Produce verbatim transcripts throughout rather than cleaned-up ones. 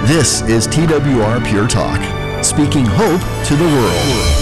This is T W R Pure Talk, speaking hope to the world.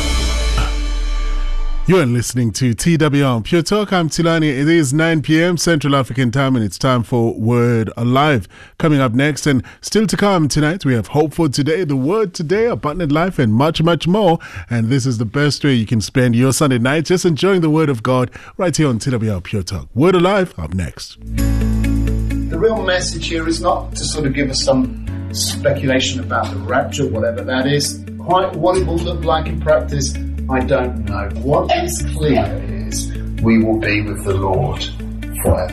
You're listening to T W R Pure Talk. I'm Tilani. It is nine p.m. Central African time, and it's time for Word Alive. Coming up next, and still to come tonight, we have Hope for Today, The Word Today, Abundant Life, and much, much more. And this is the best way you can spend your Sunday night, just enjoying the Word of God right here on T W R Pure Talk. Word Alive, up next. The real message here is not to sort of give us some speculation about the rapture, whatever that is. Quite what it will look like in practice, I don't know. What is clear is we will be with the Lord forever.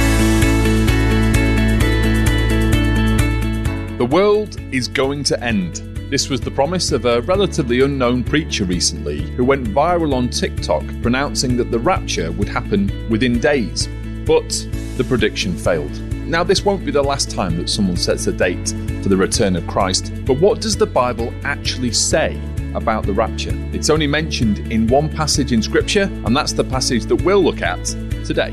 The world is going to end. This was the promise of a relatively unknown preacher recently who went viral on TikTok pronouncing that the rapture would happen within days. But the prediction failed. Now, this won't be the last time that someone sets a date for the return of Christ, but what does the Bible actually say about the rapture? It's only mentioned in one passage in Scripture, and that's the passage that we'll look at today.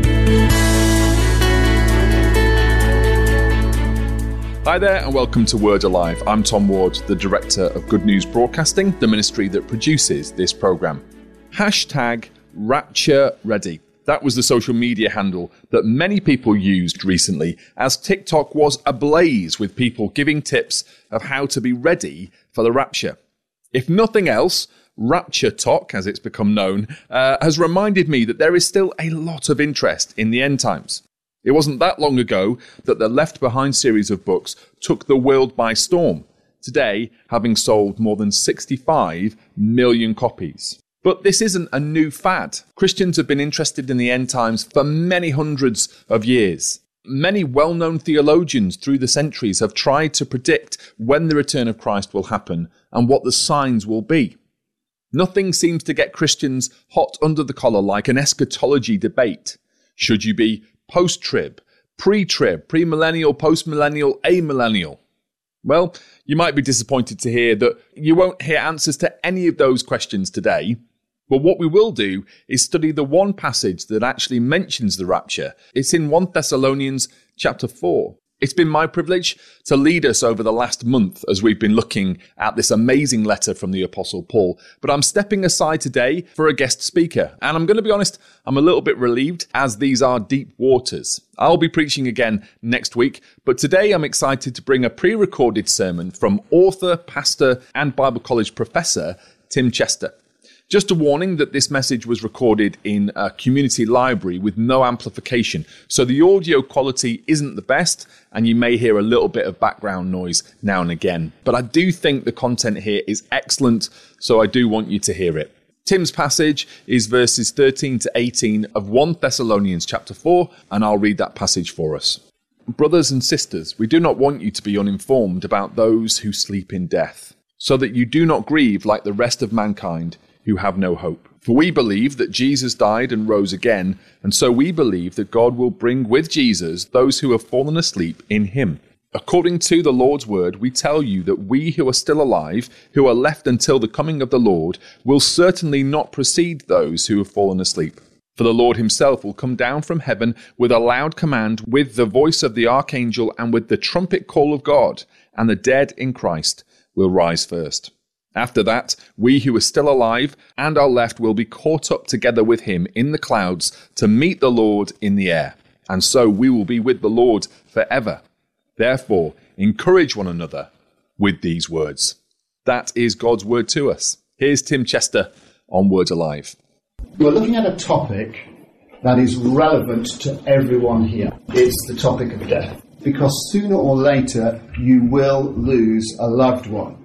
Hi there, and welcome to Word Alive. I'm Tom Ward, the Director of Good News Broadcasting, the ministry that produces this programme. Hashtag Rapture Ready. That was the social media handle that many people used recently as TikTok was ablaze with people giving tips of how to be ready for the rapture. If nothing else, Rapture Talk, as it's become known, uh, has reminded me that there is still a lot of interest in the end times. It wasn't that long ago that the Left Behind series of books took the world by storm, today having sold more than sixty-five million copies. But this isn't a new fad. Christians have been interested in the end times for many hundreds of years. Many well-known theologians through the centuries have tried to predict when the return of Christ will happen and what the signs will be. Nothing seems to get Christians hot under the collar like an eschatology debate. Should you be post-trib, pre-trib, pre-millennial, post-millennial, amillennial? Well, you might be disappointed to hear that you won't hear answers to any of those questions today. But what we will do is study the one passage that actually mentions the rapture. It's in First Thessalonians chapter four. It's been my privilege to lead us over the last month as we've been looking at this amazing letter from the Apostle Paul. But I'm stepping aside today for a guest speaker. And I'm going to be honest, I'm a little bit relieved as these are deep waters. I'll be preaching again next week. But today I'm excited to bring a pre-recorded sermon from author, pastor, and Bible college professor Tim Chester. Just a warning that this message was recorded in a community library with no amplification, so the audio quality isn't the best, and you may hear a little bit of background noise now and again. But I do think the content here is excellent, so I do want you to hear it. Tim's passage is verses thirteen to eighteen of First Thessalonians chapter four, and I'll read that passage for us. Brothers and sisters, we do not want you to be uninformed about those who sleep in death, so that you do not grieve like the rest of mankind, who have no hope. For we believe that Jesus died and rose again, and so we believe that God will bring with Jesus those who have fallen asleep in him. According to the Lord's word, we tell you that we who are still alive, who are left until the coming of the Lord, will certainly not precede those who have fallen asleep. For the Lord himself will come down from heaven with a loud command, with the voice of the archangel, and with the trumpet call of God, and the dead in Christ will rise first. After that, we who are still alive and are left will be caught up together with him in the clouds to meet the Lord in the air. And so we will be with the Lord forever. Therefore, encourage one another with these words. That is God's word to us. Here's Tim Chester on Word Alive. We're looking at a topic that is relevant to everyone here. It's the topic of death. Because sooner or later, you will lose a loved one.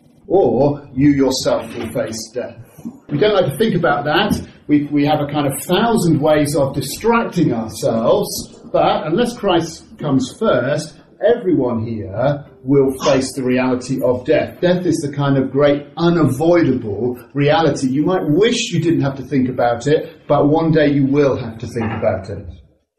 Or you yourself will face death. We don't like to think about that. We, we have a kind of thousand ways of distracting ourselves, but unless Christ comes first, everyone here will face the reality of death. Death is the kind of great unavoidable reality. You might wish you didn't have to think about it, but one day you will have to think about it.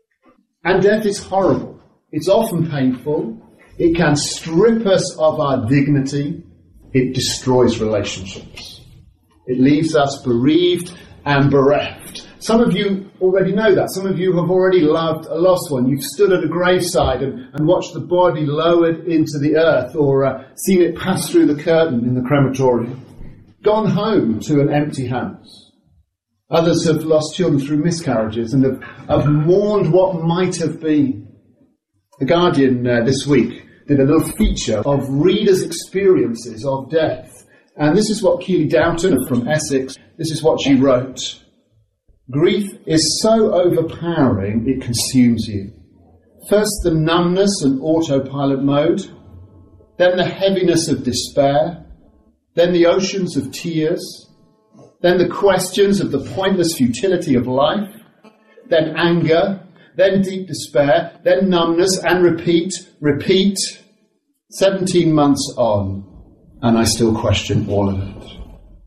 And death is horrible. It's often painful. It can strip us of our dignity. It destroys relationships. It leaves us bereaved and bereft. Some of you already know that. Some of you have already loved a lost one. You've stood at a graveside and, and watched the body lowered into the earth, or uh, seen it pass through the curtain in the crematorium. Gone home to an empty house. Others have lost children through miscarriages and have, have mourned what might have been. The Guardian uh, this week did a little feature of readers' experiences of death. And this is what Keely Doughton from Essex, this is what she wrote. Grief is so overpowering it consumes you. First the numbness and autopilot mode, then the heaviness of despair, then the oceans of tears, then the questions of the pointless futility of life, then anger, then deep despair, then numbness, and repeat, repeat. Seventeen months on, and I still question all of it.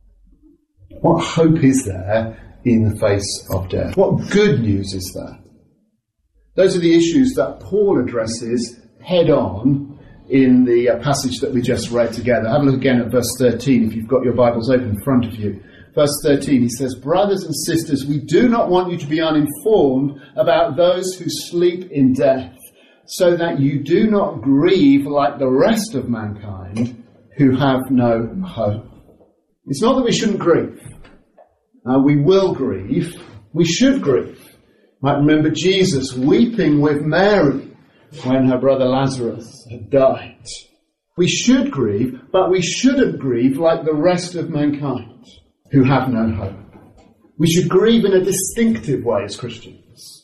What hope is there in the face of death? What good news is there? Those are the issues that Paul addresses head on in the uh, passage that we just read together. Have a look again at verse thirteen if you've got your Bibles open in front of you. Verse thirteen, he says, "Brothers and sisters, we do not want you to be uninformed about those who sleep in death, so that you do not grieve like the rest of mankind who have no hope." It's not that we shouldn't grieve. Uh, we will grieve. We should grieve. You might remember Jesus weeping with Mary when her brother Lazarus had died. We should grieve, but we shouldn't grieve like the rest of mankind who have no hope. We should grieve in a distinctive way as Christians.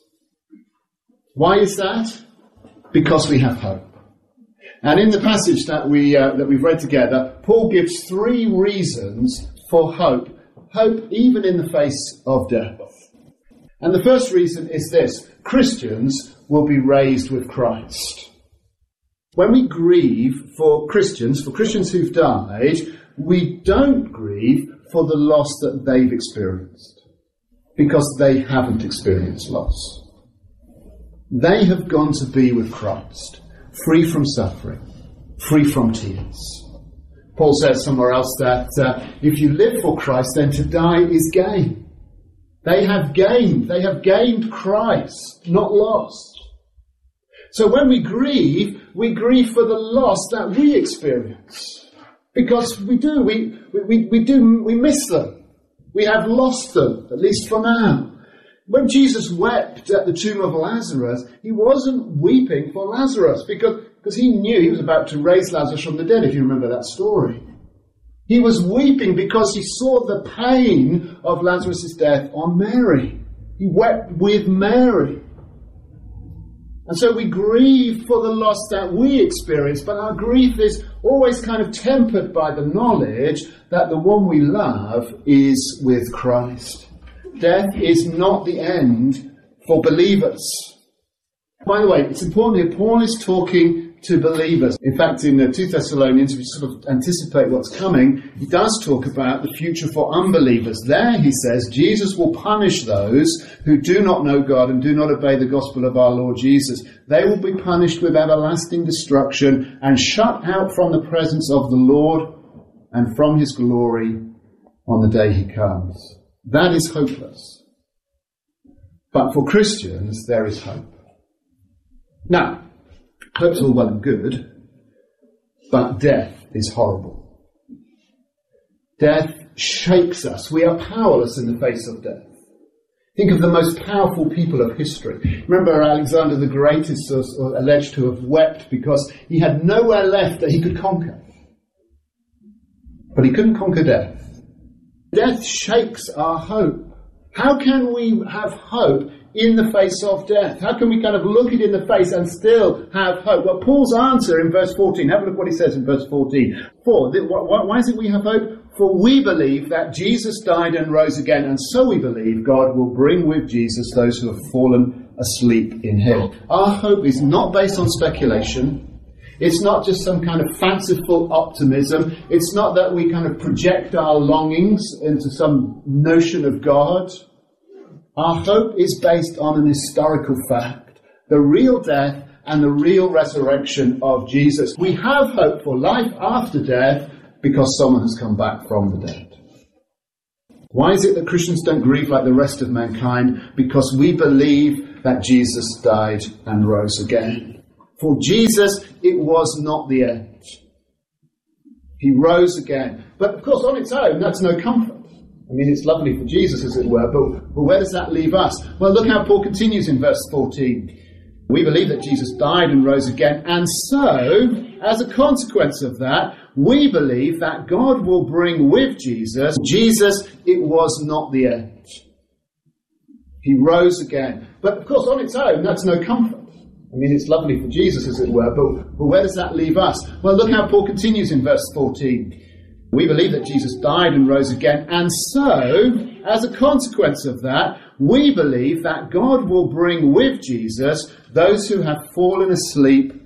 Why is that? Because we have hope. And in the passage that, we, uh, that we've read together, Paul gives three reasons for hope. Hope even in the face of death. And the first reason is this: Christians will be raised with Christ. When we grieve for Christians, for Christians who've died, we don't grieve for the loss that they've experienced, because they haven't experienced loss. They have gone to be with Christ, free from suffering, free from tears. Paul says somewhere else that uh, if you live for Christ, then to die is gain. They have gained. They have gained Christ, not lost. So when we grieve, we grieve for the loss that we experience. Because we do. We, we, we do. We miss them. We have lost them, at least for now. When Jesus wept at the tomb of Lazarus, he wasn't weeping for Lazarus because, because he knew he was about to raise Lazarus from the dead, if you remember that story. He was weeping because he saw the pain of Lazarus' death on Mary. He wept with Mary. And so we grieve for the loss that we experience, but our grief is always kind of tempered by the knowledge that the one we love is with Christ. Death is not the end for believers. By the way, it's important here, Paul is talking to believers. In fact, in uh, two Thessalonians, if you sort of anticipate what's coming, he does talk about the future for unbelievers. There, he says, Jesus will punish those who do not know God and do not obey the gospel of our Lord Jesus. They will be punished with everlasting destruction and shut out from the presence of the Lord and from his glory on the day he comes. That is hopeless. But for Christians, there is hope. Now, hope's all well and good, but death is horrible. Death shakes us. We are powerless in the face of death. Think of the most powerful people of history. Remember, Alexander the Great is alleged to have wept because he had nowhere left that he could conquer. But he couldn't conquer death. Death shakes our hope. How can we have hope in the face of death? How can we kind of look it in the face and still have hope? Well, Paul's answer in verse fourteen, have a look what he says in verse fourteen. For, why is it we have hope? For we believe that Jesus died and rose again, and so we believe God will bring with Jesus those who have fallen asleep in him. Our hope is not based on speculation. It's not just some kind of fanciful optimism. It's not that we kind of project our longings into some notion of God. Our hope is based on an historical fact, the real death and the real resurrection of Jesus. We have hope for life after death because someone has come back from the dead. Why is it that Christians don't grieve like the rest of mankind? Because we believe that Jesus died and rose again. For Jesus, it was not the end. He rose again. But of course, on its own, that's no comfort. I mean, it's lovely for Jesus, as it were, but, but where does that leave us? Well, look how Paul continues in verse fourteen. We believe that Jesus died and rose again, and so, as a consequence of that, we believe that God will bring with Jesus. Jesus, it was not the end. He rose again. But of course, on its own, that's no comfort. I mean, it's lovely for Jesus, as it were, but, but where does that leave us? Well, look how Paul continues in verse fourteen. We believe that Jesus died and rose again, and so, as a consequence of that, we believe that God will bring with Jesus those who have fallen asleep